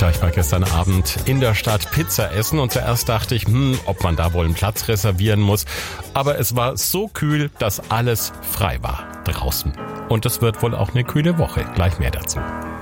Ja, ich war gestern Abend in der Stadt Pizza essen und zuerst dachte ich, ob man da wohl einen Platz reservieren muss. Aber es war so kühl, dass alles frei war draußen. Und es wird wohl auch eine kühle Woche. Gleich mehr dazu.